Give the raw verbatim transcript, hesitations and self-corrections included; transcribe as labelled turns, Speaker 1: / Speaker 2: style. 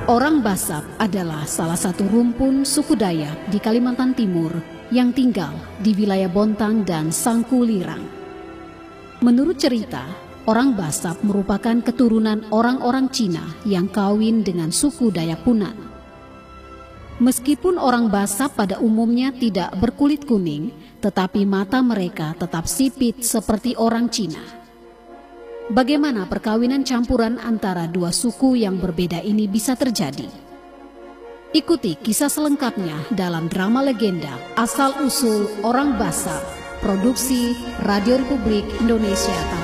Speaker 1: Orang Basab adalah salah satu rumpun suku Dayak di Kalimantan Timur yang tinggal di wilayah Bontang dan Sangkulirang. Menurut cerita, orang Basab merupakan keturunan orang-orang Cina yang kawin dengan suku Dayak Punan. Meskipun orang Basab pada umumnya tidak berkulit kuning, tetapi mata mereka tetap sipit seperti orang Cina. Bagaimana perkawinan campuran antara dua suku yang berbeda ini bisa terjadi? Ikuti kisah selengkapnya dalam drama legenda Asal Usul Orang Basab, produksi Radio Republik Indonesia.